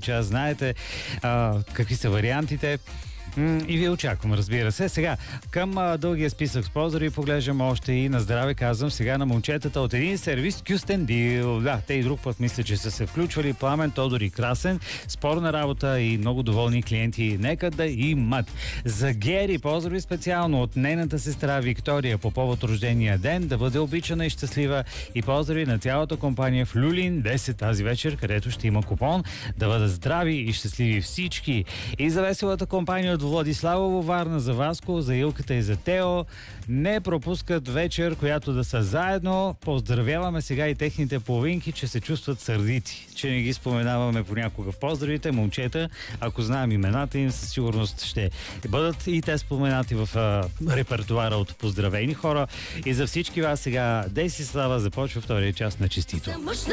час. Знаете какви са вариантите. И ви очаквам, разбира се. Сега, към дългия списък с поздрави поглеждам още и на здраве казвам сега на момчетата от един сервис Кюстендил. Да, те и друг път мисля, че са се включвали. Пламен, Тодор и Красен. Спорна работа и много доволни клиенти. Нека да имат. За Гери поздрави специално от нейната сестра Виктория по повод рождения ден. Да бъде обичана и щастлива. И поздрави на цялата компания в Люлин 10 тази вечер, където ще има купон. Да бъдат здрави и щастливи всички. И за веселата компания от Владиславово, Варна, за Васко, за Илката и за Тео. Не пропускат вечер, която да са заедно. Поздравяваме сега и техните половинки, че се чувстват сърдити, че не ги споменаваме понякога в поздравите. Момчета, ако знаем имената им, със сигурност ще бъдат и те споменати в репертуара от поздравени хора. И за всички вас сега Дейси Слава започва втория част на Честито.